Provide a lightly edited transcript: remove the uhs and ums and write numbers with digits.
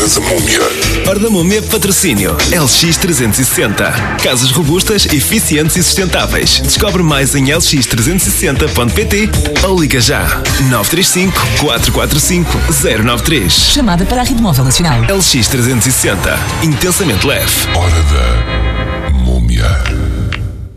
Hora da Múmia. Hora da Múmia, patrocínio LX360. Casas robustas, eficientes e sustentáveis. Descobre mais em lx360.pt ou liga já 935 445 093. Chamada para a Rede Móvel Nacional. LX360. Intensamente leve. Hora da Múmia.